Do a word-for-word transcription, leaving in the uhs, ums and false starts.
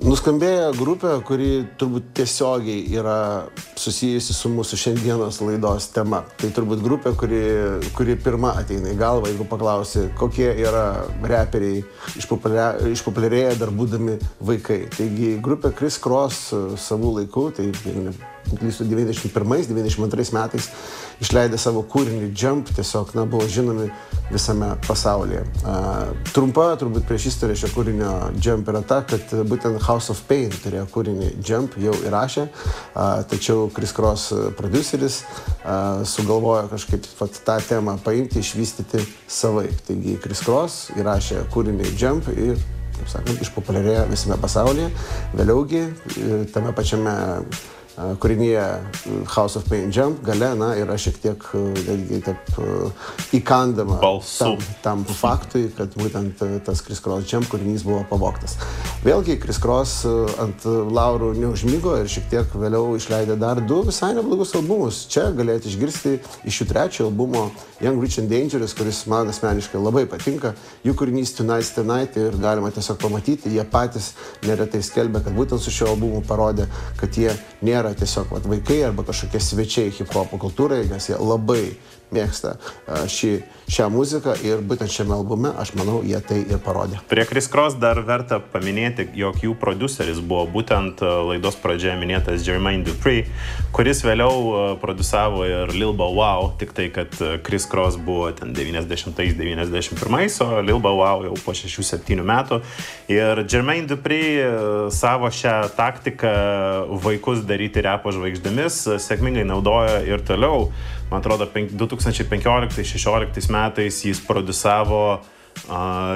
Nuskambėjo grupė, kuri turbūt tiesiogiai yra susijusi su mūsų šiandienos laidos tema. Tai turbūt grupė, kuri, kuri pirma ateina į galvą, jeigu paklausi, kokie yra reperiai išpopuliarėję dar būdami vaikai. Taigi grupė Kris Kross savų laikų, tai devyniasdešimt pirmais devyniasdešimt antrais metais išleidė savo kūrinį Jump, tiesiog na, buvo žinomi visame pasaulyje. Uh, trumpa, turbūt prieš istoriją šio kūrinio Jump yra ta, kad būtent House of Pain turėjo kūrinį Jump, jau įrašė, uh, tačiau Kris Kross produceris uh, sugalvojo kažkaip vat, tą temą paimti, išvystyti savaip. Taigi Kris Kross įrašė kūrinį Jump ir, kaip sakant, išpopuliarėjo visame pasaulyje. Vėliaugi tame pačiame kūrinyje House of Pain Jump gale, na, yra šiek tiek netgi taip įkandama tam, tam faktui, kad būtent tas Kris Kross Jump kūrinys buvo pavogtas. Vėlgi, Kris Kross ant laurų neužmigo ir šiek tiek vėliau išleidė dar du visai neblogus albumus. Čia galėjote išgirsti iš jų trečio albumo Young, Rich and Dangerous, kuris man asmeniškai labai patinka. Jų kūrinys Tonight's the Night ir galima tiesiog pamatyti. Jie patys neretai skelbia, kad būtent su šiuo albumu parodė, kad jie nėra tiesiog vat, vaikai arba kažkokie svečiai hip-hopo kultūrai, nes jie labai mėgsta šį, šią muziką ir būtent šiame albume, aš manau, jie tai ir parodė. Prie Kris Kross dar verta paminėti, jog jų produceris buvo būtent laidos pradžioje minėtas Jermaine Dupri, kuris vėliau producavo ir Lil Bow Wow, tik tai, kad Kris Kross buvo ten devyniasdešimtais devyniasdešimt pirmais, o Lil Bow Wow jau po šešių septynių metų. Ir Jermaine Dupri savo šią taktiką vaikus daryti repo žvaigždėmis sėkmingai naudoja ir toliau. Man atrodo, du tūkstančiai penkioliktais šešioliktais metais jis producavo uh,